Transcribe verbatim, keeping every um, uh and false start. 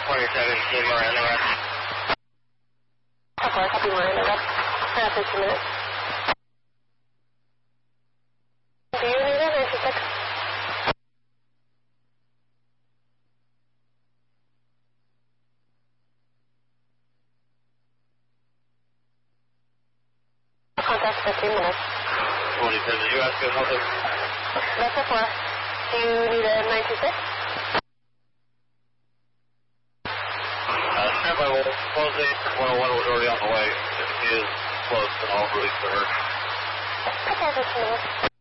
twenty-seven, Team Miranda West. four, copy Miranda West. Uh, fifteen minutes. Do you need it, ninety-six? Contact fifteen minutes. twenty-seven, U S, good help. That's a four. Do you need a ninety-six? Uh, stand by, we'll close the one oh one was already on the way. If she is close, then I'll release to her. Okay, fifteen minutes.